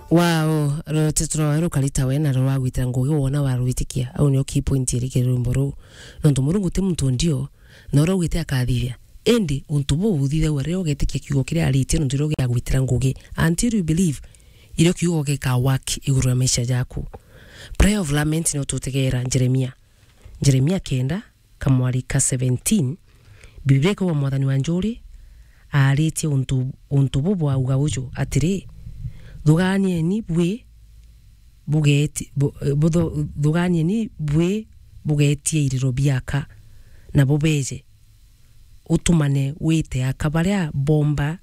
Wow, tetro ero kalita wena ro wagwitira ngugi wona warwitikia au nyo key point irike rumbo ro no ndumurungu te muntu ndio no ro gwite akathithia endi untubo uthitha ware ogetikia kiugo kire arite ndiro gya gwitira ngugi until you believe iro kiugo gika work iguru maisha yaku. Prayer of lament no tutegera Jeremia kenda kamwari ka 17 Biblia kwa mwathani wa njuri arite untubo bwa ugaujo atiri Duganie ni bwe bugetie iriro biaka na bobeje utumane wite akabaria bomba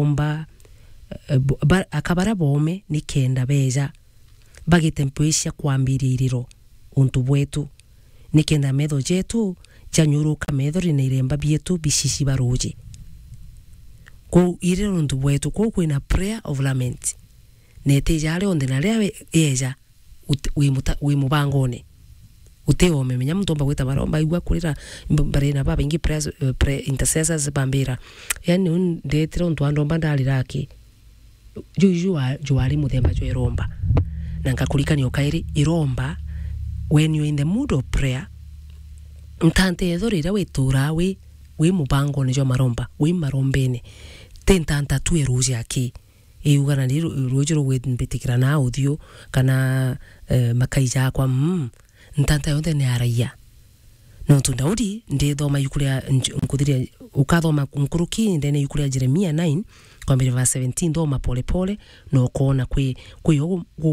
akabara bome ni kenda beja bagitempuisha kwambiri iriro untu bwetu ni kenda medho jetu janyuruka medho riniremba bietu bishishi baroje ko iriro untu bwetu ko kwina prayer of lament nete jale onde na lewe eja we mubangone uteo memenya mtomba gweta baromba igwa kurira barena baba ingi intercessors bambira yani ndetira onto andomba ndaliraki juwali muthemba jo iromba nangakurika ni okairi iromba when you in the mood of prayer ntante ethorira wetura we mubangone jo maromba we marombene tentanta tu eruji aki eugana ni rojero wetimbetikira na audio kana makaija kwa ntanta yonde ne araya no tundaudi ndi thoma yukuria nkuthiria ukathoma nkuruki ndene yukuria Jeremia 9 kwa verse 17 thoma pole pole no kona kwi